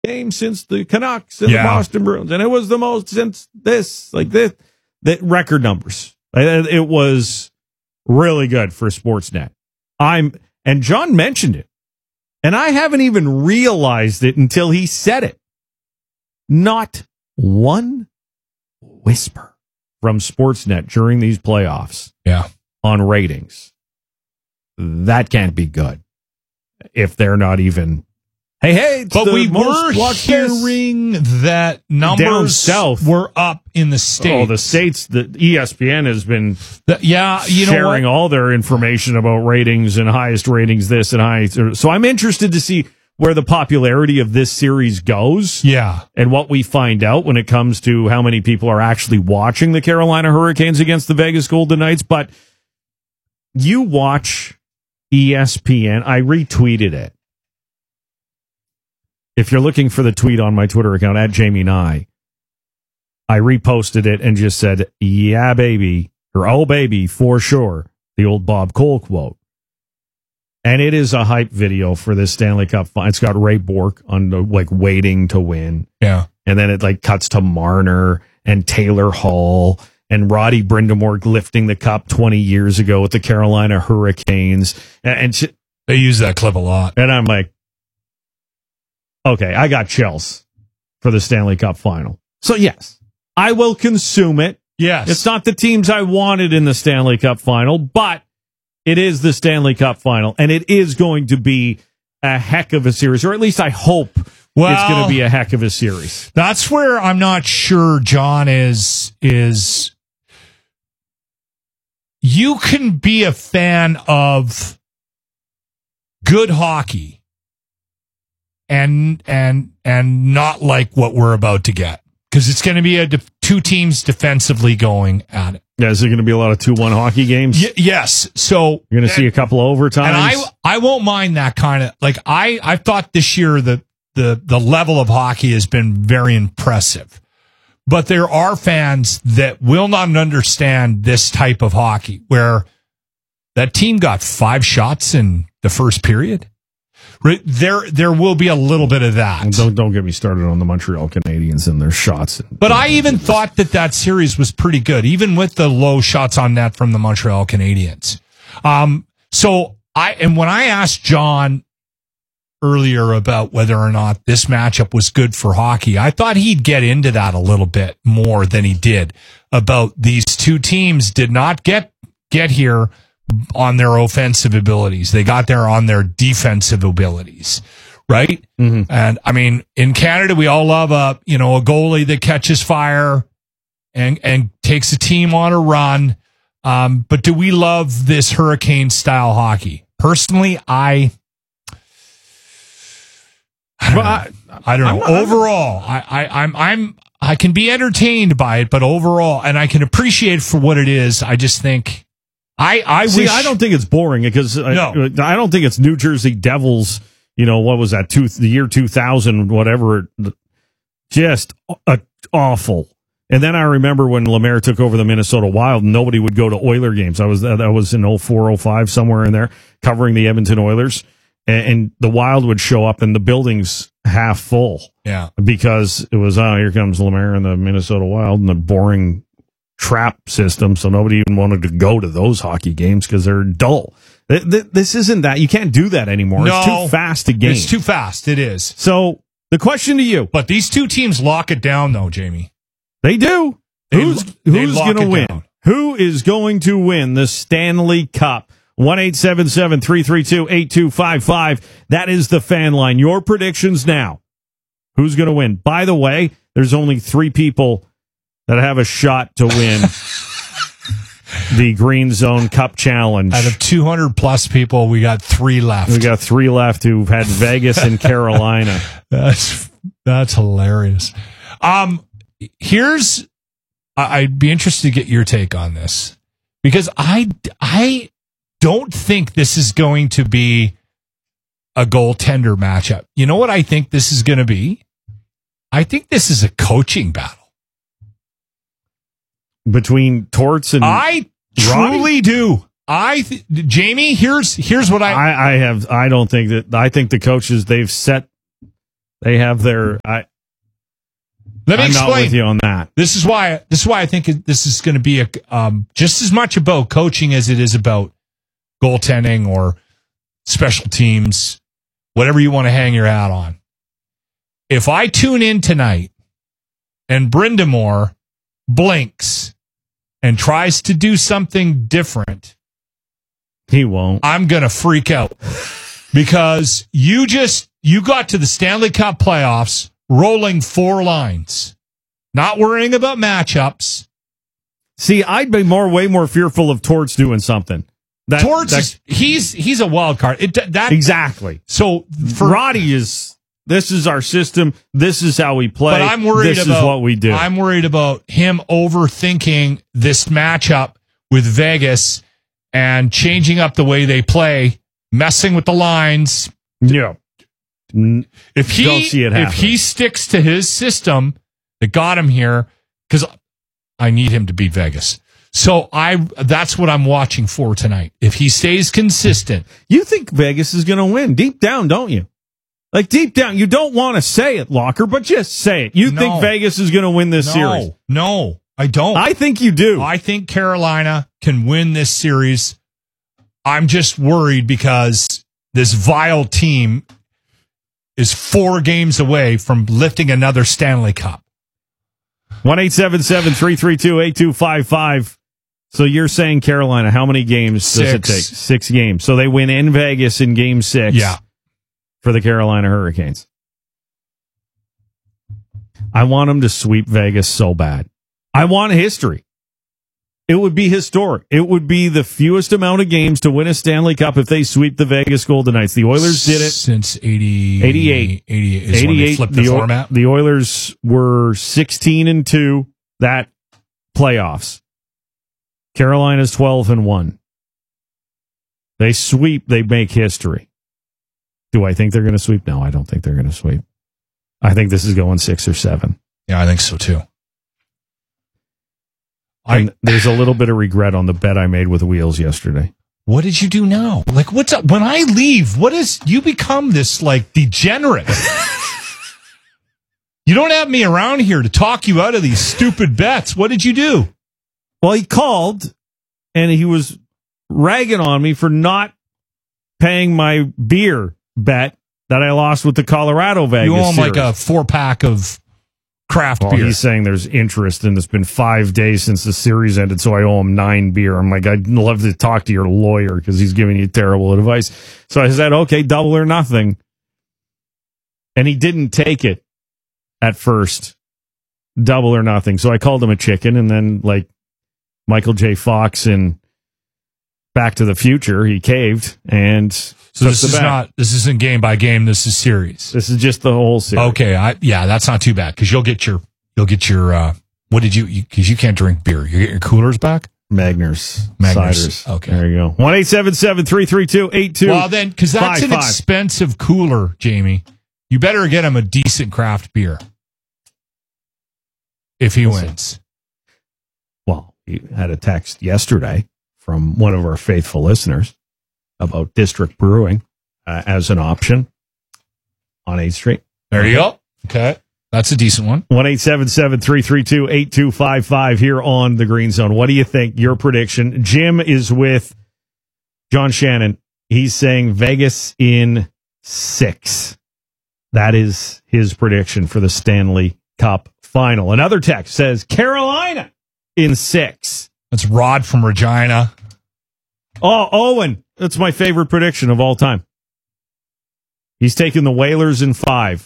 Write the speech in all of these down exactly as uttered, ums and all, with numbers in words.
game since the Canucks and Yeah. the Boston Bruins, and it was the most since this, like this, that record numbers. It was really good for Sportsnet. I'm and John mentioned it, and I haven't even realized it until he said it. Not one whisper from Sportsnet during these playoffs. Yeah. On ratings. That can't be good if they're not even. Hey, hey! It's But the we most were watched this. hearing that Down numbers south were up in the states. Oh, the states. The E S P N has been The- yeah, you know sharing what? all their information about ratings and highest ratings, this and highest. So I'm interested to see where the popularity of this series goes. Yeah. And what we find out when it comes to how many people are actually watching the Carolina Hurricanes against the Vegas Golden Knights. But you watch E S P N. I retweeted it. If you're looking for the tweet on my Twitter account, at Jamie Nye, I reposted it and just said, yeah, baby, or oh, baby, for sure, the old Bob Cole quote. And it is a hype video for this Stanley Cup final. It's got Ray Bourque on the, like, waiting to win. Yeah. And then it, like, cuts to Marner and Taylor Hall and Roddy Brind'Amour lifting the cup twenty years ago with the Carolina Hurricanes. And, and, sh- They use that clip a lot. and I'm like, okay, I got chills for the Stanley Cup final. So, yes, I will consume it. Yes. It's not the teams I wanted in the Stanley Cup final, but it is the Stanley Cup final, and it is going to be a heck of a series, or at least I hope Well, it's going to be a heck of a series. That's where I'm not sure John is is you can be a fan of good hockey and and and not like what we're about to get, because it's going to be a def- two teams defensively going at it. Yeah, is there going to be a lot of two one hockey games? Y- yes. So You're going to see a couple of overtimes? and I I won't mind that kind of, like, I I thought this year that the the level of hockey has been very impressive. But there are fans that will not understand this type of hockey where that team got five shots in the first period. Right, There there will be a little bit of that. And don't don't get me started on the Montreal Canadiens and their shots. But I even thought that that series was pretty good, even with the low shots on net from the Montreal Canadiens. Um, so I, and when I asked John earlier about whether or not this matchup was good for hockey, I thought he'd get into that a little bit more than he did, about these two teams did not get, get here on their offensive abilities. They got there on their defensive abilities. Right. Mm-hmm. And I mean, in Canada, we all love a, you know, a goalie that catches fire and, and takes a team on a run. Um, but do we love this hurricane style hockey? Personally, I, I don't Well, know. I, I don't I'm know. not- I'm- Overall, I, I, I'm, I'm, I can be entertained by it, but overall, and I can appreciate it for what it is. I just think I, I See, wish I don't think it's boring because No. I, I don't think it's New Jersey Devils. You know, what was that? Two, the year two thousand, whatever. Just uh, awful. And then I remember when Lemaire took over the Minnesota Wild, nobody would go to Oiler games. I was that was in oh four, oh five, somewhere in there, covering the Edmonton Oilers, and, and the Wild would show up and the building's half full. Yeah. Because it was, oh, here comes Lemaire and the Minnesota Wild and the boring trap system, so nobody even wanted to go to those hockey games because they're dull. Th- th- This isn't that. You can't do that anymore. No, it's too fast to game. It's too fast. It is. So the question to you, But these two teams lock it down, though, Jamie. they do. They who's lo- they who's lock going to it win? down. Who is going to win the Stanley Cup? one eight seven seven, three three two, eight two five five. That is the fan line. Your predictions now. Who's going to win? By the way, there's only three people that have a shot to win the Green Zone Cup Challenge. Out of two hundred plus people, we got three left. We got three left who've had Vegas and Carolina. That's that's hilarious. Um, here's I- I'd be interested to get your take on this, because I I don't think this is going to be a goaltender matchup. You know what I think this is going to be? I think this is a coaching battle. Between Torts and I Roddy? truly do. I th- Jamie, here's here's what I, I, I have. I don't think that. I think the coaches they've set They have their. I, Let me I'm explain. not with you on that. This is why. This is why I think it- this is going to be a um, just as much about coaching as it is about goaltending or special teams, whatever you want to hang your hat on. If I tune in tonight and Brindamore blinks and tries to do something different, He won't. I'm going to freak out because you just, you got to the Stanley Cup playoffs rolling four lines, not worrying about matchups. See, I'd be more, way more fearful of Torts doing something. That, Torts, that- is, he's, he's a wild card. It, that, exactly. So for Roddy is, this is our system. This is how we play. But I'm worried this about is what we do. I'm worried about him overthinking this matchup with Vegas and changing up the way they play, messing with the lines. yeah. N- If he Don't see it if happening. he sticks to his system that got him here, because I need him to beat Vegas. So I that's what I'm watching for tonight. If he stays consistent, You think Vegas is going to win deep down, don't you? Like deep down, you don't want to say it, Locker, but just say it. You No. think Vegas is going to win this no, series? no, I don't. I think you do. I think Carolina can win this series. I'm just worried because this vile team is four games away from lifting another Stanley Cup. one eight seven seven, three three two, eight two five five. So you're saying Carolina, how many games does it Six. take? Six games. So they win in Vegas in game six Yeah. for the Carolina Hurricanes. I want them to sweep Vegas so bad. I want history. It would be historic. It would be the fewest amount of games to win a Stanley Cup if they sweep the Vegas Golden Knights. The Oilers did it. Since eighty, eighty-eight. eighty-eight is when they flipped the, the, O- format. the Oilers were sixteen and two that playoffs. Carolina's twelve and one. They sweep, they make history. Do I think they're going to sweep? No, I don't think they're going to sweep. I think this is going six or seven. Yeah, I think so too. I, And there's a little bit of regret on the bet I made with Wheels yesterday. what did you do now? Like, what's up? When I leave, what is, you become this like degenerate. You don't have me around here to talk you out of these stupid bets. What did you do? Well, he called and he was ragging on me for not paying my beer bet that I lost with the Colorado Vegas. You owe him like series. a four pack of craft Well, beer. he's saying there's interest, and it's been five days since the series ended, so I owe him nine beer. I'm like, I'd love to talk to your lawyer because he's giving you terrible advice. So I said, okay, double or nothing. And he didn't take it at first, double or nothing. So I called him a chicken, and then like Michael J. Fox in Back to the Future, he caved and so this is not, this isn't game by game. This is series. This is just the whole series. Okay. I, yeah, that's not too bad because you'll get your, you'll get your, uh, what did you, because you, you can't drink beer. You get your coolers back? Magners. Magners. Ciders. Okay. There you go. one eight seven seven, three three two, eight two. Well, then, because that's Five, an five. expensive cooler, Jamie. You better get him a decent craft beer if he Listen. wins. Well, he had a text yesterday from one of our faithful listeners about District Brewing uh, as an option on eighth Street. There you go. Okay. That's a decent one. one eight seven seven, three three two, eight two five five here on the Green Zone. What do you think? Your prediction. Jim is with John Shannon. He's saying Vegas in six. That is his prediction for the Stanley Cup final. Another text says Carolina in six. That's Rod from Regina. Oh, Owen. That's my favorite prediction of all time. He's taking the Whalers in five.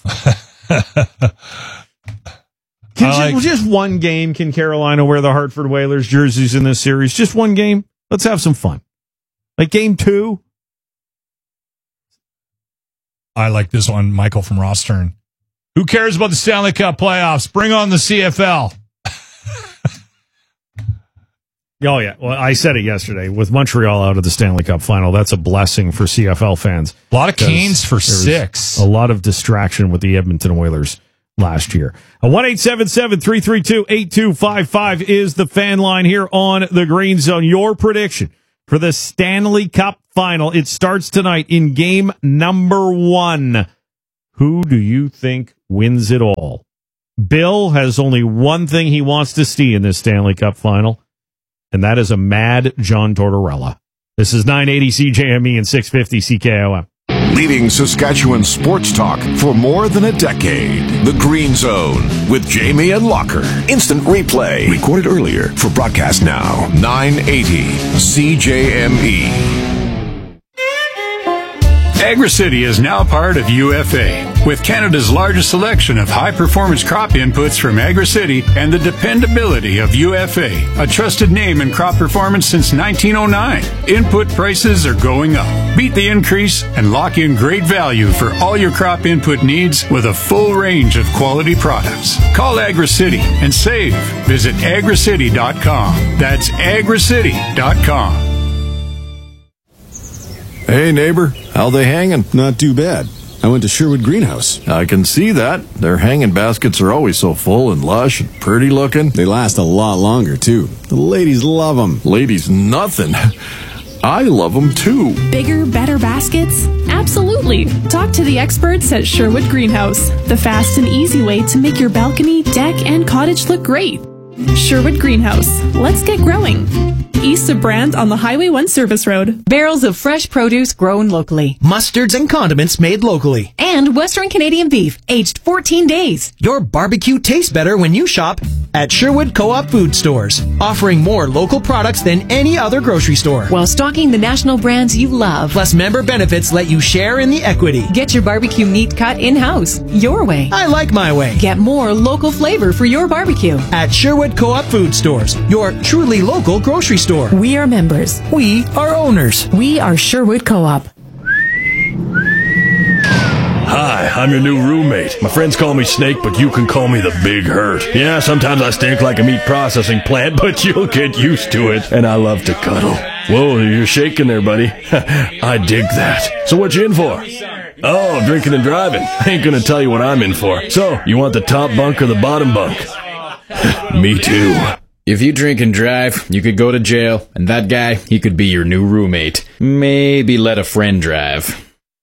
Can I ju- like- just one game, can Carolina wear the Hartford Whalers jerseys in this series? Just one game? Let's have some fun. Like game two? I like this one, Michael from Rostern. Who cares about the Stanley Cup playoffs? Bring on the C F L. Oh, yeah. Well, I said it yesterday. With Montreal out of the Stanley Cup final, that's a blessing for C F L fans. A lot of Because Canes for there was six. A lot of distraction with the Edmonton Oilers last year. A one eight seven seven, three three two, eight two five five is the fan line here on the Green Zone. Your prediction for the Stanley Cup final. It starts tonight in game number one. Who do you think wins it all? Bill has only one thing he wants to see in this Stanley Cup final, and that is a mad John Tortorella. This is nine eighty C J M E and six fifty C K O M. Leading Saskatchewan sports talk for more than a decade. The Green Zone with Jamie and Locker. Instant replay. Recorded earlier for broadcast now. nine eighty C J M E. AgriCity is now part of U F A. With Canada's largest selection of high-performance crop inputs from AgriCity and the dependability of U F A, a trusted name in crop performance since nineteen oh nine. Input prices are going up. Beat the increase and lock in great value for all your crop input needs with a full range of quality products. Call AgriCity and save. Visit agricity dot com. That's agricity dot com. Hey, neighbor, how they hanging? Not too bad. I went to Sherwood Greenhouse. I can see that. Their hanging baskets are always so full and lush and pretty looking. They last a lot longer, too. The ladies love them. Ladies, nothing. I love them, too. Bigger, better baskets? Absolutely. Talk to the experts at Sherwood Greenhouse, the fast and easy way to make your balcony, deck, and cottage look great. Sherwood Greenhouse. Let's get growing. East of Brand on the Highway one Service Road. Barrels of fresh produce grown locally. Mustards and condiments made locally. And Western Canadian beef, aged fourteen days. Your barbecue tastes better when you shop at Sherwood Co-op Food Stores, offering more local products than any other grocery store. While stocking the national brands you love. Plus, member benefits let you share in the equity. Get your barbecue meat cut in-house, your way. I like my way. Get more local flavor for your barbecue. At Sherwood Co-op Food Stores, your truly local grocery store. We are members. We are owners. We are Sherwood Co-op. Hi, I'm your new roommate. My friends call me Snake, but you can call me the Big Hurt. Yeah, sometimes I stink like a meat processing plant, but you'll get used to it. And I love to cuddle. Whoa, you're shaking there, buddy. I dig that. So what you in for? Oh, drinking and driving. I ain't gonna tell you what I'm in for. So, you want the top bunk or the bottom bunk? Me too. If you drink and drive, you could go to jail, and that guy, he could be your new roommate. Maybe let a friend drive.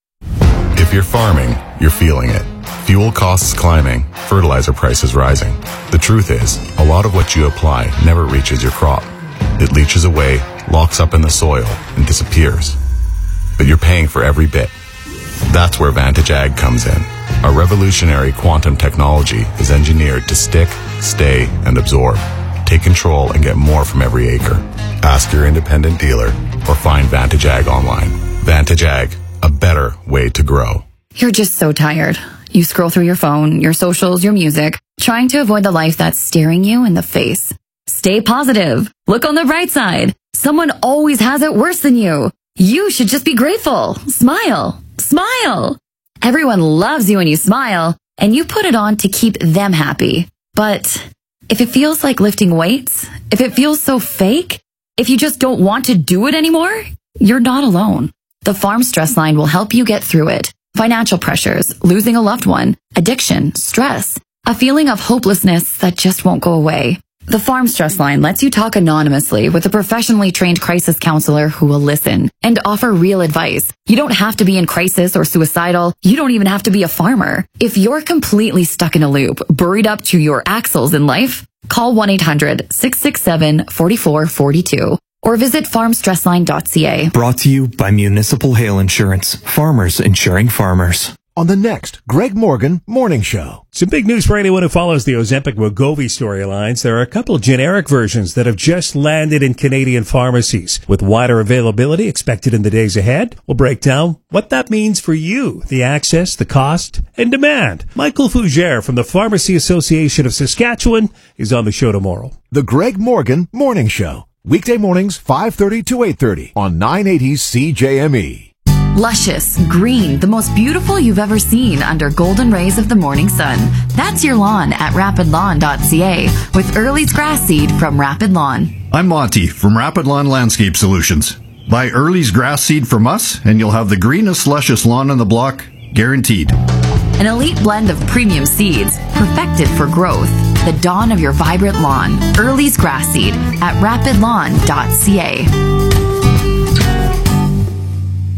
If you're farming, you're feeling it. Fuel costs climbing, fertilizer prices rising. The truth is, a lot of what you apply never reaches your crop. It leaches away, locks up in the soil, and disappears. But you're paying for every bit. That's where Vantage Ag comes in. Our revolutionary quantum technology is engineered to stick, stay, and absorb. Take control and get more from every acre. Ask your independent dealer or find Vantage Ag online. Vantage Ag, a better way to grow. You're just so tired. You scroll through your phone, your socials, your music, trying to avoid the life that's staring you in the face. Stay positive. Look on the bright side. Someone always has it worse than you. You should just be grateful. Smile. Smile. Everyone loves you when you smile, and you put it on to keep them happy. But if it feels like lifting weights, if it feels so fake, if you just don't want to do it anymore, you're not alone. The Farm Stress Line will help you get through it. Financial pressures, losing a loved one, addiction, stress, a feeling of hopelessness that just won't go away. The Farm Stress Line lets you talk anonymously with a professionally trained crisis counselor who will listen and offer real advice. You don't have to be in crisis or suicidal. You don't even have to be a farmer. If you're completely stuck in a loop, buried up to your axles in life, call one eight hundred, six six seven, four four four two or visit farm stress line dot c a. Brought to you by Municipal Hail Insurance. Farmers insuring farmers. On the next Greg Morgan Morning Show. Some big news for anyone who follows the Ozempic-Wegovy storylines. There are a couple of generic versions that have just landed in Canadian pharmacies. With wider availability expected in the days ahead, we'll break down what that means for you, the access, the cost, and demand. Michael Fougere from the Pharmacy Association of Saskatchewan is on the show tomorrow. The Greg Morgan Morning Show. Weekday mornings, five thirty to eight thirty on nine eighty C J M E. Luscious, green, the most beautiful you've ever seen under golden rays of the morning sun. That's your lawn at rapid lawn dot c a with Early's grass seed from Rapid Lawn. I'm Monty from Rapid Lawn Landscape Solutions. Buy Early's grass seed from us and you'll have the greenest, luscious lawn on the block, guaranteed. An elite blend of premium seeds, perfected for growth. The dawn of your vibrant lawn. Early's grass seed at rapid lawn dot c a.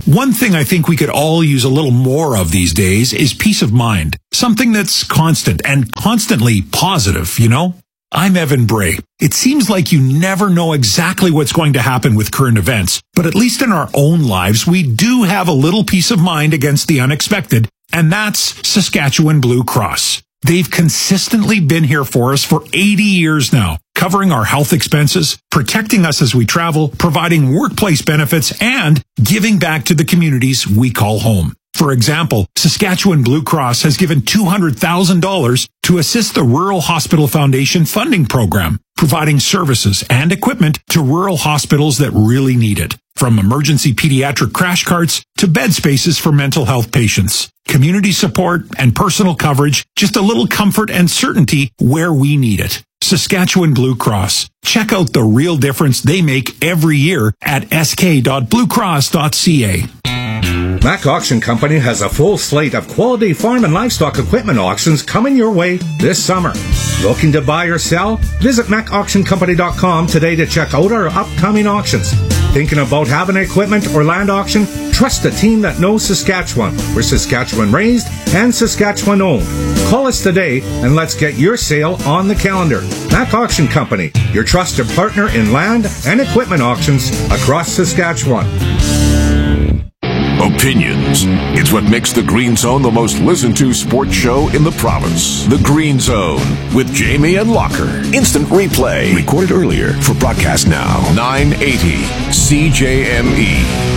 One thing I think we could all use a little more of these days is peace of mind. Something that's constant and constantly positive, you know? I'm Evan Bray. It seems like you never know exactly what's going to happen with current events, but at least in our own lives, we do have a little peace of mind against the unexpected, and that's Saskatchewan Blue Cross. They've consistently been here for us for eighty years now, covering our health expenses, protecting us as we travel, providing workplace benefits, and giving back to the communities we call home. For example, Saskatchewan Blue Cross has given two hundred thousand dollars to assist the Rural Hospital Foundation funding program, providing services and equipment to rural hospitals that really need it. From emergency pediatric crash carts to bed spaces for mental health patients, community support and personal coverage, just a little comfort and certainty where we need it. Saskatchewan Blue Cross. Check out the real difference they make every year at s k dot blue cross dot c a. Mac Auction Company has a full slate of quality farm and livestock equipment auctions coming your way this summer. Looking to buy or sell? Visit mac auction company dot com today to check out our upcoming auctions. Thinking about having equipment or land auction? Trust a team that knows Saskatchewan. We're Saskatchewan raised and Saskatchewan owned. Call us today and let's get your sale on the calendar. Mac Auction Company, your trusted partner in land and equipment auctions across Saskatchewan. Opinions. It's what makes The Green Zone the most listened to sports show in the province. The Green Zone with Jamie and Locker. Instant replay. Recorded earlier for broadcast now. nine eighty C J M E.